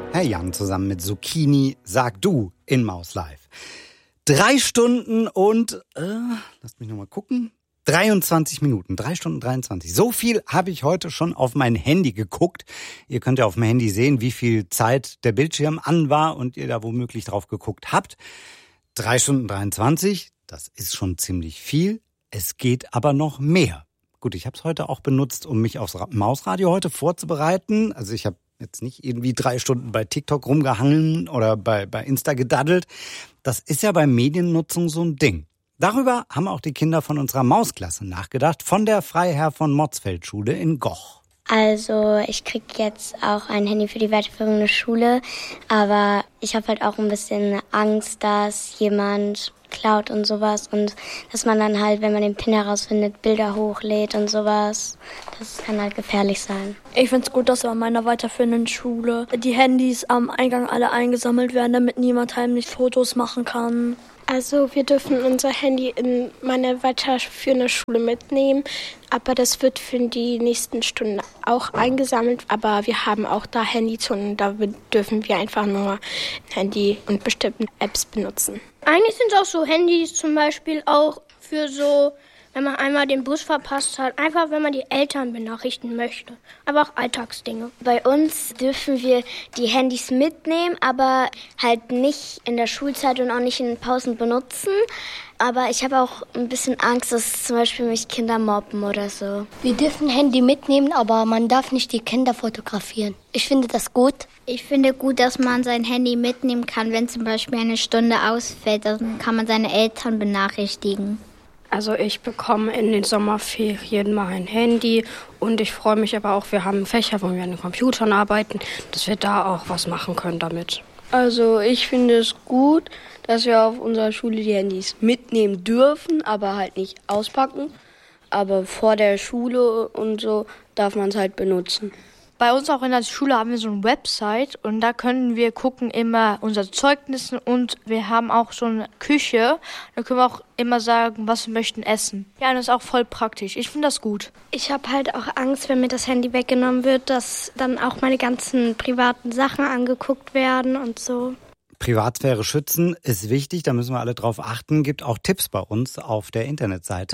Herr Jan zusammen mit Zucchini, sag du in Maus Live. 3 Stunden und, lasst mich nochmal gucken, 23 Minuten, 3 Stunden 23. So viel habe ich heute schon auf mein Handy geguckt. Ihr könnt ja auf dem Handy sehen, wie viel Zeit der Bildschirm an war und ihr da womöglich drauf geguckt habt. 3 Stunden 23, das ist schon ziemlich viel. Es geht aber noch mehr. Gut, ich habe es heute auch benutzt, um mich aufs Mausradio heute vorzubereiten. Also ich habe jetzt nicht irgendwie 3 Stunden bei TikTok rumgehangen oder bei Insta gedaddelt. Das ist ja bei Mediennutzung so ein Ding. Darüber haben auch die Kinder von unserer Mausklasse nachgedacht, von der Freiherr von Motzfeldt-Schule in Goch. Also ich kriege jetzt auch ein Handy für die weiterführende Schule, aber ich habe halt auch ein bisschen Angst, dass jemand klaut und sowas und dass man dann halt, wenn man den PIN herausfindet, Bilder hochlädt und sowas. Das kann halt gefährlich sein. Ich finde es gut, dass an meiner weiterführenden Schule die Handys am Eingang alle eingesammelt werden, damit niemand heimlich Fotos machen kann. Also wir dürfen unser Handy in meine weiterführende Schule mitnehmen, aber das wird für die nächsten Stunden auch eingesammelt. Aber wir haben auch da Handyzonen, da dürfen wir einfach nur Handy und bestimmte Apps benutzen. Eigentlich sind es auch so Handys zum Beispiel auch für so, wenn man einmal den Bus verpasst hat, einfach wenn man die Eltern benachrichtigen möchte. Aber auch Alltagsdinge. Bei uns dürfen wir die Handys mitnehmen, aber halt nicht in der Schulzeit und auch nicht in den Pausen benutzen. Aber ich habe auch ein bisschen Angst, dass zum Beispiel mich Kinder mobben oder so. Wir dürfen Handy mitnehmen, aber man darf nicht die Kinder fotografieren. Ich finde das gut. Ich finde gut, dass man sein Handy mitnehmen kann, wenn zum Beispiel eine Stunde ausfällt. Dann kann man seine Eltern benachrichtigen. Also ich bekomme in den Sommerferien mal ein Handy und ich freue mich aber auch, wir haben Fächer, wo wir an den Computern arbeiten, dass wir da auch was machen können damit. Also ich finde es gut, dass wir auf unserer Schule die Handys mitnehmen dürfen, aber halt nicht auspacken. Aber vor der Schule und so darf man es halt benutzen. Bei uns auch in der Schule haben wir so eine Website und da können wir gucken immer unsere Zeugnisse und wir haben auch so eine Küche. Da können wir auch immer sagen, was wir möchten essen. Ja, das ist auch voll praktisch. Ich finde das gut. Ich habe halt auch Angst, wenn mir das Handy weggenommen wird, dass dann auch meine ganzen privaten Sachen angeguckt werden und so. Privatsphäre schützen ist wichtig, da müssen wir alle drauf achten. Gibt auch Tipps bei uns auf der Internetseite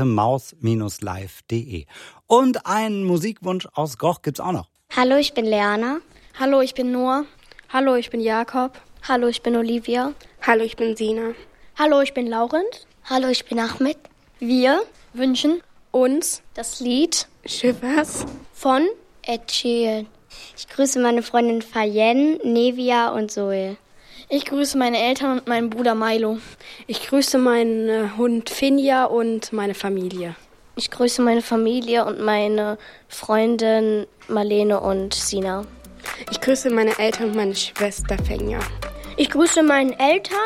maus-live.de. Und einen Musikwunsch aus Goch gibt's auch noch. Hallo, ich bin Leana. Hallo, ich bin Noah. Hallo, ich bin Jakob. Hallo, ich bin Olivia. Hallo, ich bin Sina. Hallo, ich bin Laurent. Hallo, ich bin Ahmed. Wir wünschen Uns das Lied Schiffers von Ed Sheeran. Ich grüße meine Freundin Fayen, Nevia und Zoe. Ich grüße meine Eltern und meinen Bruder Milo. Ich grüße meinen Hund Finja und meine Familie. Ich grüße meine Familie und meine Freundin Marlene und Sina. Ich grüße meine Eltern und meine Schwester Fenja. Ich grüße meine Eltern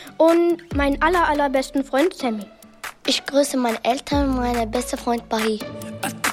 und meinen allerbesten Freund Sammy. Ich grüße meine Eltern und meinen besten Freund Bahi.